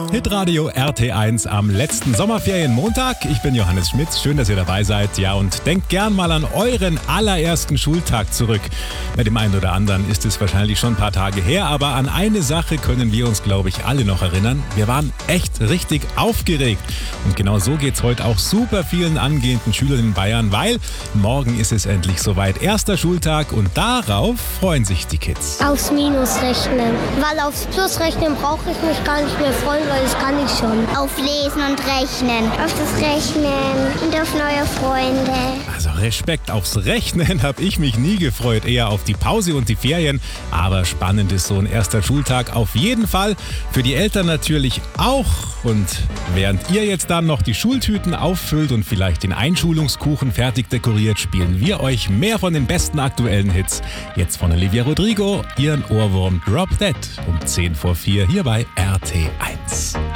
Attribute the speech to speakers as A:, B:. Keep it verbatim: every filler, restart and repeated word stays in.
A: Hitradio R T eins am letzten Sommerferienmontag. Ich bin Johannes Schmitz. Schön, dass ihr dabei seid. Ja, und denkt gern mal an euren allerersten Schultag zurück. Bei dem einen oder anderen ist es wahrscheinlich schon ein paar Tage her, aber an eine Sache können wir uns, glaube ich, alle noch erinnern. Wir waren echt richtig aufgeregt. Und genau so geht's heute auch super vielen angehenden Schülern in Bayern, weil morgen ist es endlich soweit. Erster Schultag und darauf freuen sich die Kids.
B: Aufs Minus rechnen, weil aufs Plus rechnen brauche ich mich gar nicht mehr freuen, weil das kann ich schon.
C: Auf Lesen und Rechnen.
B: Auf das Rechnen und auf neue Freunde.
A: Also Respekt, aufs Rechnen habe ich mich nie gefreut, eher auf die Pause und die Ferien. Aber spannend ist so ein erster Schultag auf jeden Fall. Für die Eltern natürlich auch. Und während ihr jetzt dann noch die Schultüten auffüllt und vielleicht den Einschulungskuchen fertig dekoriert, spielen wir euch mehr von den besten aktuellen Hits. Jetzt von Olivia Rodrigo, ihren Ohrwurm Drop Dead um zehn vor vier hier bei R T eins.